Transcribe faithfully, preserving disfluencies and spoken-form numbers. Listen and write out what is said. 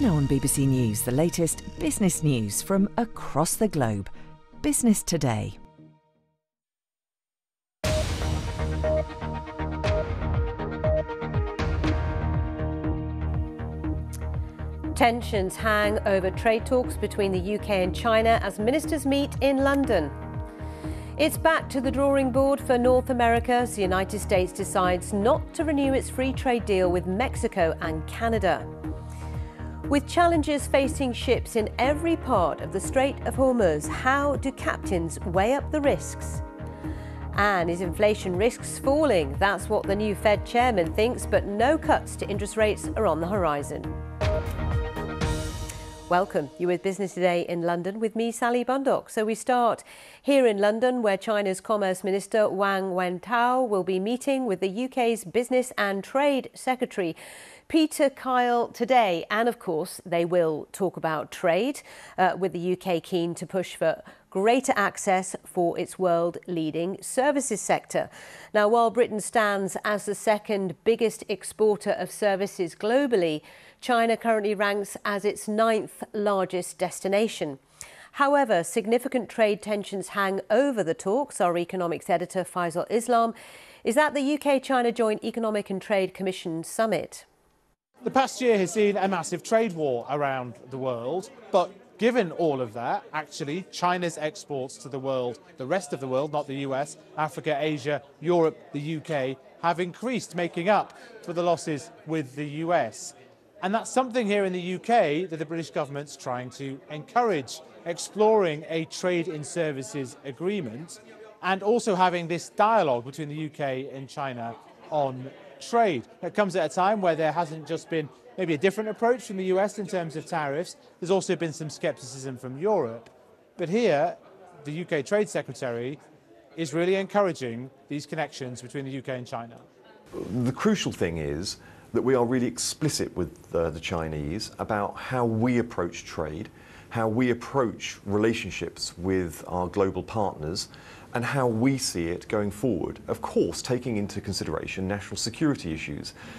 Now on B B C News, the latest business news from across the globe. Business Today. Tensions hang over trade talks between the U K and China as ministers meet in London. It's back to the drawing board for North America as the United States decides not to renew its free trade deal with Mexico and Canada. With challenges facing ships in every part of the Strait of Hormuz, how do captains weigh up the risks? And is inflation risks falling? That's what the new Fed chairman thinks, but no cuts to interest rates are on the horizon. Welcome. You're with Business Today in London with me, Sally Bundock. So we start here in London, where China's Commerce Minister Wang Wentao will be meeting with the U K's Business and Trade Secretary Peter Kyle today. And of course, they will talk about trade, uh, with the U K keen to push for greater access for its world-leading services sector. Now, while Britain stands as the second biggest exporter of services globally, China currently ranks as its ninth largest destination. However, significant trade tensions hang over the talks. Our economics editor, Faisal Islam, is at the U K-China Joint Economic and Trade Commission summit. The past year has seen a massive trade war around the world, but given all of that, actually, China's exports to the world, the rest of the world, not the U S, Africa, Asia, Europe, the U K, have increased, making up for the losses with the U S. And that's something here in the U K that the British government's trying to encourage, exploring a trade in services agreement and also having this dialogue between the U K and China on trade. It comes at a time where there hasn't just been maybe a different approach from the U S in terms of tariffs. There's also been some scepticism from Europe. But here, the U K Trade Secretary is really encouraging these connections between the U K and China. The crucial thing is that we are really explicit with uh, the Chinese about how we approach trade, how we approach relationships with our global partners, and how we see it going forward. Of course, taking into consideration national security issues.